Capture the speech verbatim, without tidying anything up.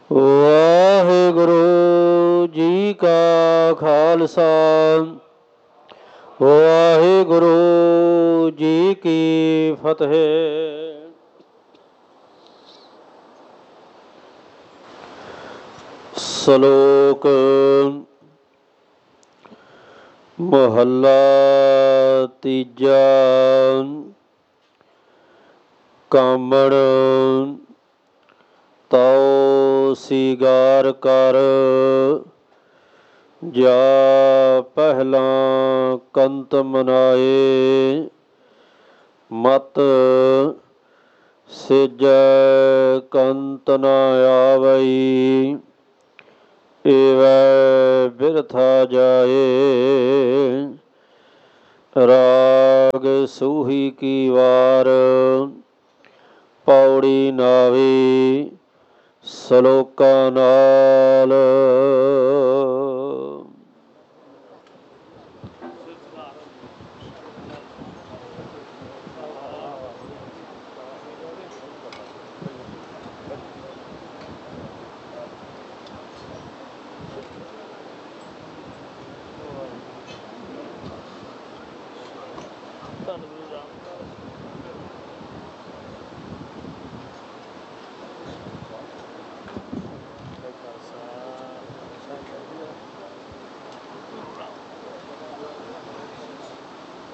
ਵਾਹਿਗੁਰੂ ਜੀ ਕਾ ਖਾਲਸਾ ਵਾਹਿਗੁਰੂ ਜੀ ਕੀ ਫਤਿਹ। ਸ਼ਲੋਕ ਮਹੱਲਾ ਤੀਜਾ। ਕਾਮੜ ਤਉ ਸਿਗਾਰ ਕਰ, ਜਾ ਪਹਿਲਾਂ ਕੰਤ ਮਨਾਏ। ਮਤ ਸਿਜੈ ਕੰਤ ਨ ਆਵਈ, ਏਵੈ ਬਿਰਥਾ ਜਾਏ। ਰਾਗ ਸੂਹੀ ਕੀ ਵਾਰ, ਪੌੜੀ ਨਾਵੀ ਸਲੋਕਾਂ ਨਾਲ।